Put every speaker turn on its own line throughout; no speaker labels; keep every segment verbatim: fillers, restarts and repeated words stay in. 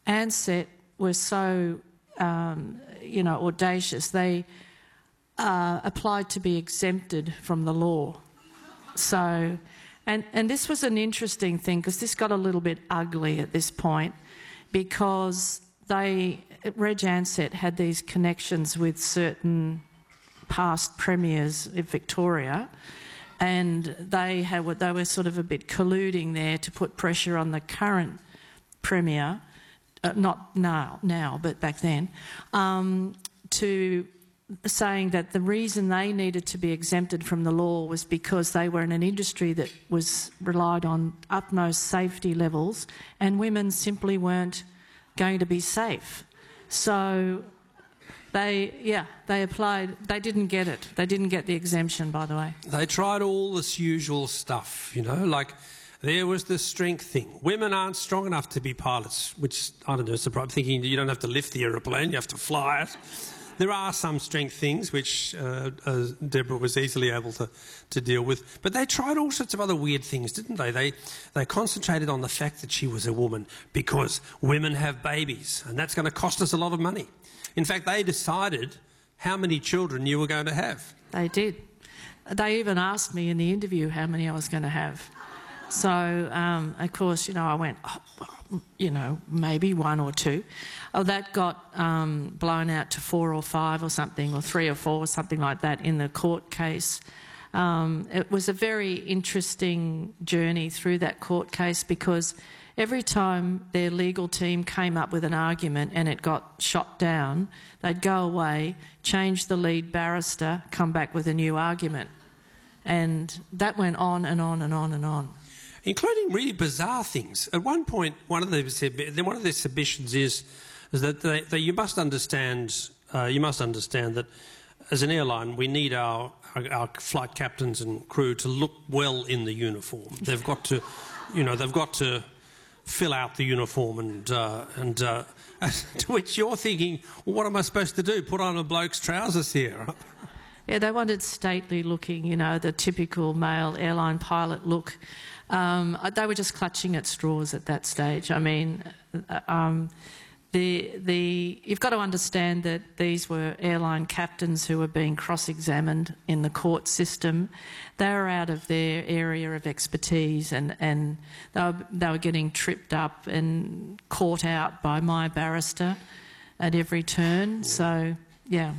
Ansett were so, um, you know, audacious. They uh, applied to be exempted from the law. So, and, and this was an interesting thing because this got a little bit ugly at this point because they, Reg Ansett had these connections with certain past premiers of Victoria, and they had they were sort of a bit colluding there to put pressure on the current premier, uh, not now, now, but back then, um, to saying that the reason they needed to be exempted from the law was because they were in an industry that was relied on utmost safety levels, and women simply weren't going to be safe. So they, yeah, they applied. They didn't get it. They didn't get the exemption, by the way.
They tried all this usual stuff, you know, like there was the strength thing. Women aren't strong enough to be pilots, which, I don't know, it's a problem, thinking you don't have to lift the aeroplane, you have to fly it. There are some strength things which uh, uh, Deborah was easily able to, to deal with. But they tried all sorts of other weird things, didn't they? They they concentrated on the fact that she was a woman because women have babies and that's going to cost us a lot of money. In fact, they decided how many children you were going to have.
They did. They even asked me in the interview how many I was going to have. So, um, of course, you know, I went, oh, you know, maybe one or two. Oh, that got um, blown out to four or five or something, or three or four or something like that in the court case. Um, it was a very interesting journey through that court case because every time their legal team came up with an argument and it got shot down, they'd go away, change the lead barrister, come back with a new argument. And that went on and on and on and on.
Including really bizarre things. At one point, one of their one of their submissions is, is that they, they, you must understand uh, you must understand that as an airline, we need our, our our flight captains and crew to look well in the uniform. They've got to, you know, they've got to fill out the uniform, and uh, and uh, to which you're thinking, well, what am I supposed to do? Put on a bloke's trousers here?
Yeah, they wanted stately looking, you know, the typical male airline pilot look. Um, they were just clutching at straws at that stage. I mean, um, the the you've got to understand that these were airline captains who were being cross-examined in the court system. They were out of their area of expertise, and and they were, they were getting tripped up and caught out by my barrister at every turn. So, yeah.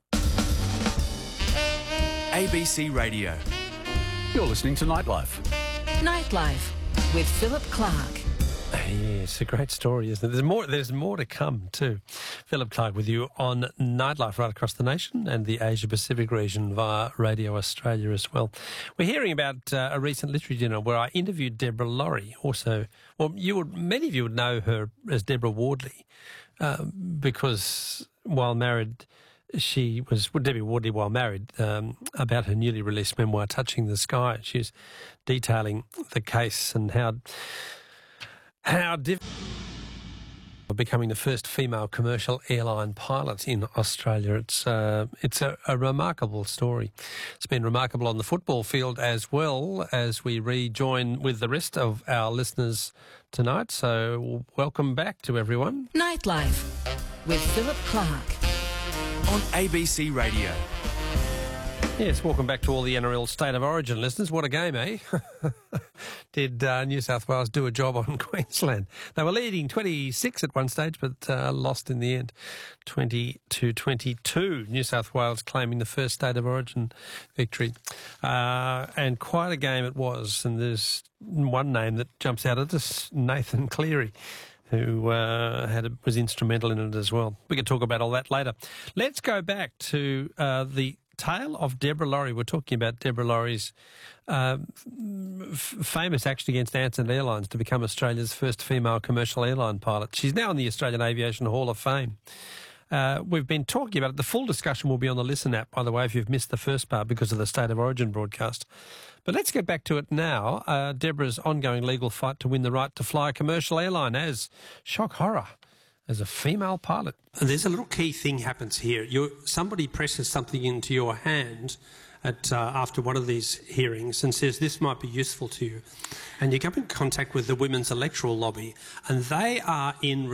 A B C Radio.
You're listening to Nightlife.
Nightlife with Philip Clark.
Yeah, it's a great story, isn't it? There's more, there's more to come too. Philip Clark with you on Nightlife right across the nation and the Asia-Pacific region via Radio Australia as well. We're hearing about uh, a recent literary dinner where I interviewed Deborah Laurie. Also, well, you would, many of you would know her as Deborah Wardley uh, because while married, she was well, Debbie Wardley while married um, about her newly released memoir, Touching the Sky. She's detailing the case and how how difficult becoming the first female commercial airline pilot in Australia. It's uh, it's a, a remarkable story. It's been remarkable on the football field as well as we rejoin with the rest of our listeners tonight. So welcome back to everyone.
Nightlife with Philip Clark.
On A B C Radio.
Yes, welcome back to all the N R L State of Origin listeners. What a game, eh? Did uh, New South Wales do a job on Queensland? They were leading twenty-six at one stage, but uh, lost in the end, twenty to twenty-two. New South Wales claiming the first State of Origin victory. Uh, and quite a game it was. And there's one name that jumps out at us, Nathan Cleary, who uh, had a, was instrumental in it as well. We could talk about all that later. Let's go back to uh, the tale of Deborah Laurie. We're talking about Deborah Laurie's uh, f- famous action against Ansett Airlines to become Australia's first female commercial airline pilot. She's now in the Australian Aviation Hall of Fame. Uh, we've been talking about it. The full discussion will be on the Listen app, by the way, if you've missed the first part because of the State of Origin broadcast. But let's get back to it now. Uh, Deborah's ongoing legal fight to win the right to fly a commercial airline as, shock horror, as a female pilot. There's a little key thing happens here. You're, somebody presses something into your hand at, uh, after one of these hearings and says this might be useful to you. And you come in contact with the Women's Electoral Lobby, and they are in